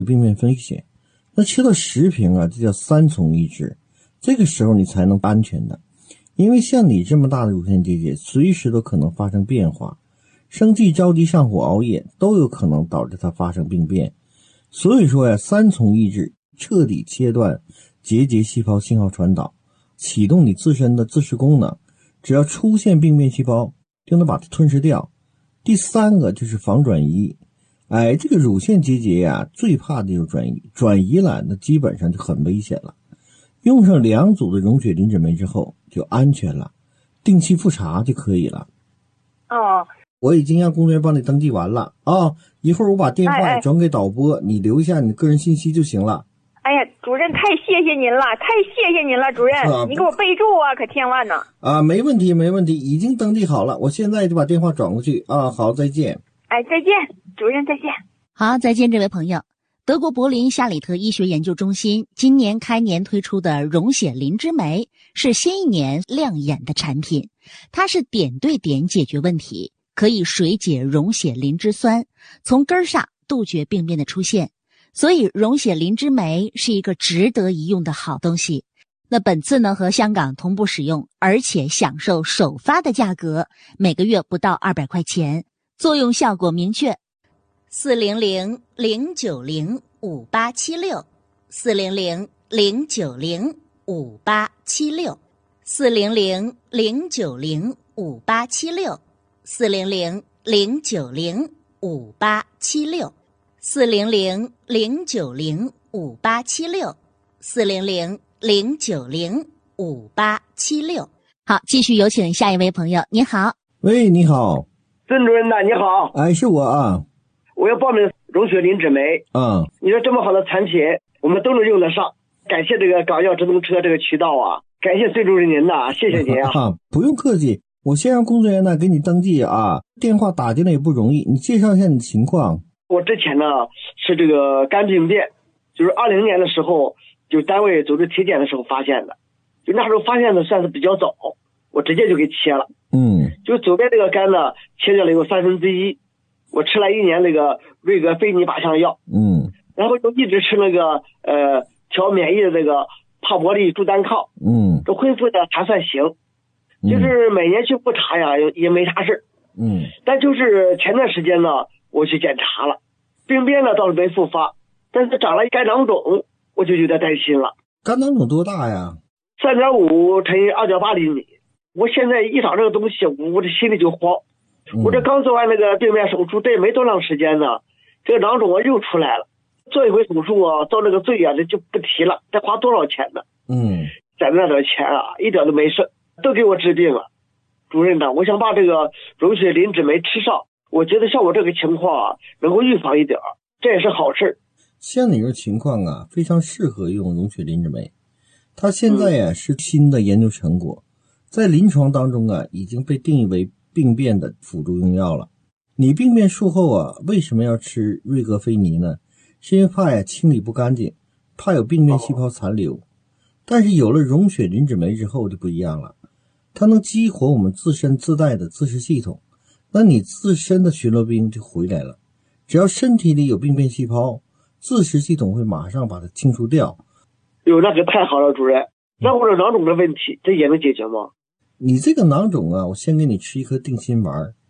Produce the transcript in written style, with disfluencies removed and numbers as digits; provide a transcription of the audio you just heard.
病变风险。那吃到10瓶啊，这叫3重抑制，这个时候你才能安全的。因为像你这么大的乳腺结节，随时都可能发生变化，生气、着急、上火、熬夜都有可能导致它发生病变。所以说呀，3重抑制彻底切断结节细胞信号传导，启动你自身的自噬功能，只要出现病变细胞就能把它吞噬掉。第3个就是防转移。这个乳腺结节呀，最怕的就是转移，转移了那基本上就很危险了。用上2组的溶血磷脂酶之后就安全了，定期复查就可以了。我已经让工作人员帮你登记完了啊，一会儿我把电话转给导播，你留下你个人信息就行了。 哎呀，主任太谢谢您了，太谢谢您了，主任，你给我备注啊，可千万呢。 没问题，已经登记好了，我现在就把电话转过去啊。好，再见。 再见，主任再见。 好，再见，这位朋友。德国柏林夏里特医学研究中心今年开年推出的溶血磷脂酶是新一年亮眼的产品，它是点对点解决问题，可以水解溶血磷脂酸，从根上杜绝病变的出现。所以溶血磷脂酶是一个值得一用的好东西。那本次呢和香港同步使用，而且享受首发的价格，每个月不到200块钱，作用效果明确。400-090-5876 400-090-5876 400-090-5876 400-090-5876 400-090-5876 400-090-5876。好，继续有请下一位朋友。你好。 喂，你好。 孙主任呐，你好。 是我啊。 我要报名溶血磷脂酶。你说这么好的产品我们都能用得上，感谢这个港药直通车这个渠道啊，感谢孙主任您呐，谢谢您啊。 不用客气，我先让工作人员呢给你登记啊，电话打进来也不容易，你介绍一下你的情况。 我之前呢是这个肝病变，就是20年的时候，就单位组织体检的时候发现的，就那时候发现的算是比较早，我直接就给切了。就左边这个肝呢切掉了有1/3，我吃了1年那个瑞格菲尼靶向药，然后就一直吃那个调免疫的这个帕博利珠单抗，这恢复的还算行，就是每年去复查呀也没啥事，但就是前段时间呢我去检查了，病变呢倒是没复发，但是长了肝囊肿，我就有点担心了。 肝囊肿多大呀 ？3.5乘以2.8厘米。我现在一长这个东西，我这心里就慌。我这刚做完那个病变手术，这也没多长时间呢，这个囊肿又出来了。做一回手术啊，遭那个罪啊，这就不提了，得花多少钱呢？攒那点钱啊，一点都没剩，都给我治病了。主任呢，我想把这个溶血磷脂酶吃上，我觉得像我这个情况啊，能够预防一点，这也是好事。 像你这情况啊，非常适合用溶血磷脂酶。它现在呀是新的研究成果，在临床当中啊已经被定义为病变的辅助用药了。你病变术后啊，为什么要吃瑞格菲尼呢？是因为怕呀清理不干净，怕有病变细胞残留。但是有了溶血磷脂酶之后就不一样了，它能激活我们自身自带的自噬系统，那你自身的巡逻兵就回来了。只要身体里有病变细胞，自噬系统会马上把它清除掉。 那可太好了，主任。那我这囊肿的问题，这也能解决吗？ 你这个囊肿啊，我先给你吃一颗定心丸，